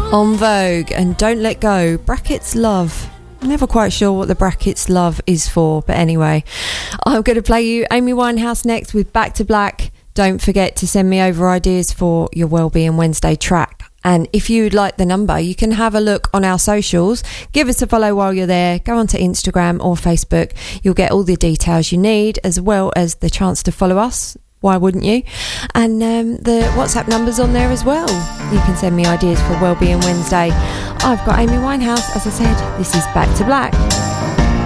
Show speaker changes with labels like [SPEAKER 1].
[SPEAKER 1] On Vogue and Don't Let Go, Brackets Love. I'm never quite sure what the Brackets Love is for, but anyway, I'm going to play you Amy Winehouse next with Back to Black. Don't forget to send me over ideas for your Wellbeing Wednesday track. And if you'd like the number, you can have a look on our socials. Give us a follow while you're there. Go onto Instagram or Facebook. You'll get all the details you need, as well as the chance to follow us. Why wouldn't you? And the WhatsApp number's on there as well. You can send me ideas for Wellbeing Wednesday. I've got Amy Winehouse. As I said, this is Back to Black.